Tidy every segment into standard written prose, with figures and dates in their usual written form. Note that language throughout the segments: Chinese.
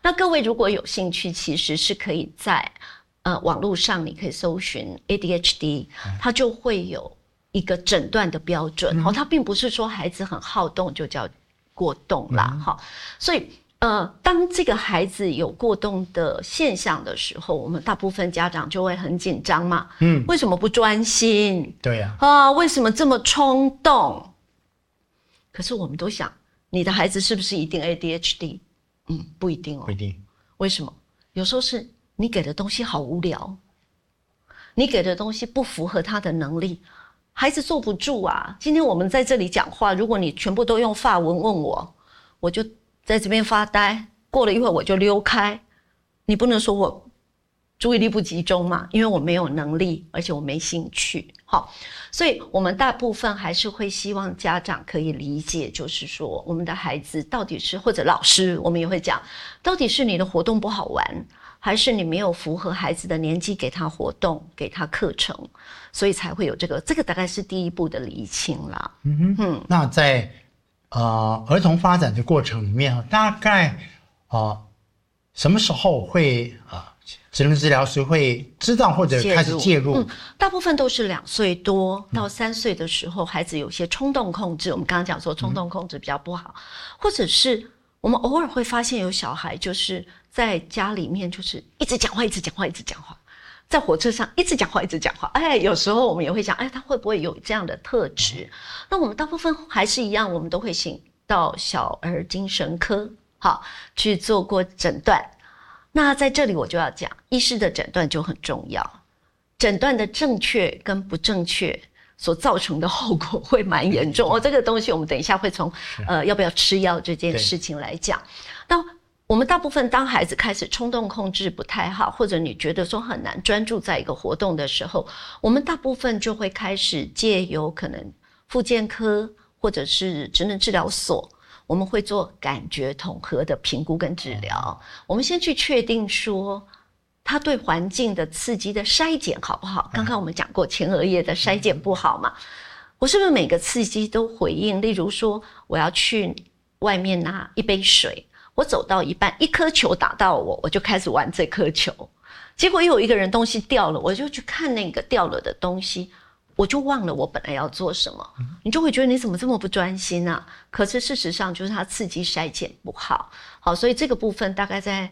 那各位如果有兴趣，其实是可以在网络上你可以搜寻 ADHD， 它就会有一个诊断的标准。它并不是说孩子很好动就叫过动啦。所以当这个孩子有过动的现象的时候，我们大部分家长就会很紧张嘛。为什么不专心？ 对呀。 为什么这么冲动？可是我们都想，你的孩子是不是一定 ADHD？不一定哦。 不一定。 为什么？有时候是你给的东西好无聊，你给的东西不符合他的能力，孩子坐不住啊。今天我们在这里讲话，如果你全部都用法文问我，我就在这边发呆，过了一会儿我就溜开。你不能说我注意力不集中嘛，因为我没有能力，而且我没兴趣。好，所以我们大部分还是会希望家长可以理解，就是说我们的孩子到底是，或者老师我们也会讲，到底是你的活动不好玩，还是你没有符合孩子的年纪给他活动给他课程，所以才会有这个大概是第一步的厘清啦。 那在儿童发展的过程里面，大概什么时候会职能治疗师会知道或者开始介入？ 大部分都是2岁多到3岁的时候，孩子有些冲动控制，我们刚刚讲说冲动控制比较不好，或者是我们偶尔会发现有小孩就是在家里面就是一直讲话一直讲话一直讲话，在火车上一直讲话一直讲话，有时候我们也会想，他会不会有这样的特质？那我们大部分还是一样，我们都会请到小儿精神科去做过诊断。那在这里我就要讲，医师的诊断就很重要，诊断的正确跟不正确所造成的后果会蛮严重。这个东西我们等一下会从要不要吃药这件事情来讲。那我们大部分当孩子开始冲动控制不太好，或者你觉得说很难专注在一个活动的时候，我们大部分就会开始借由可能复健科或者是职能治疗所，我们会做感觉统合的评估跟治疗。我们先去确定说他对环境的刺激的筛检好不好。刚刚我们讲过前额叶的筛检不好嘛，我是不是每个刺激都回应？例如说我要去外面拿一杯水，我走到一半一颗球打到我就开始玩这颗球，结果又有一个人东西掉了，我就去看那个掉了的东西，我就忘了我本来要做什么。你就会觉得你怎么这么不专心啊？可是事实上就是他刺激筛检不好。好，所以这个部分大概在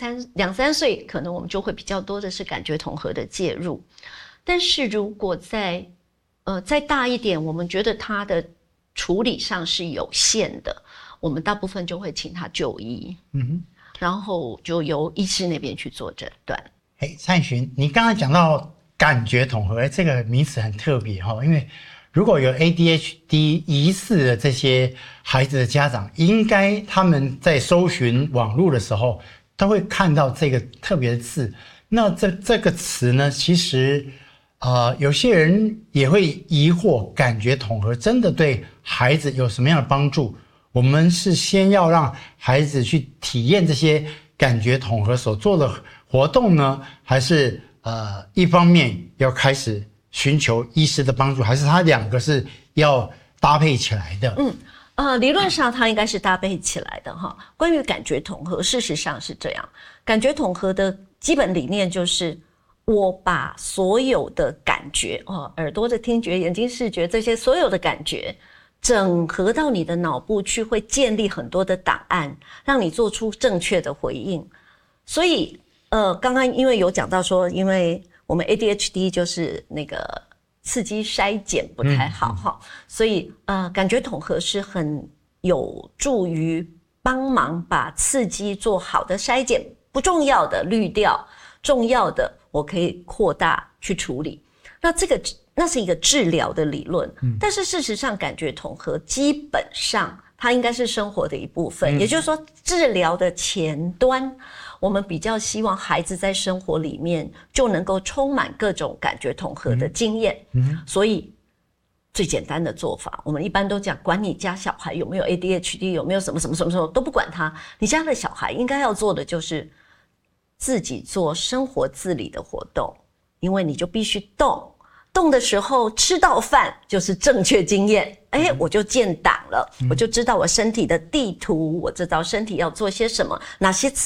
2、3岁可能我们就会比较多的是感觉统合的介入。但是如果再大一点，我们觉得他的处理上是有限的，我们大部分就会请他就医。然后就由医师那边去做诊断。 蔡珣，你刚才讲到感觉统合这个名词很特别，因为如果有 ADHD 疑似的这些孩子的家长，应该他们在搜寻网络的时候都会看到这个特别的字。那这个词呢，其实有些人也会疑惑，感觉统合真的对孩子有什么样的帮助？我们是先要让孩子去体验这些感觉统合所做的活动呢，还是一方面要开始寻求医师的帮助，还是他2个是要搭配起来的？ 理论上它应该是搭配起来的哈。关于感觉统合，事实上是这样，感觉统合的基本理念就是我把所有的感觉耳朵的听觉、眼睛视觉这些所有的感觉整合到你的脑部去，会建立很多的档案，让你做出正确的回应。所以刚刚因为有讲到说，因为我们 ADHD 就是那个刺激筛检不太好所以感觉统合是很有助于帮忙把刺激做好的筛检，不重要的滤掉，重要的我可以扩大去处理。那是一个治疗的理论，但是事实上感觉统合基本上它应该是生活的一部分，也就是说治疗的前端，我们比较希望孩子在生活里面就能够充满各种感觉统合的经验。所以最简单的做法，我们一般都讲，管你家小孩有没有 ADHD， 有没有什么什么什么什么都不管他，你家的小孩应该要做的就是自己做生活自理的活动，因为你就必须动的时候吃到饭就是正确经验，我就建档了，我就知道我身体的地图，我知道身体要做些什么，哪些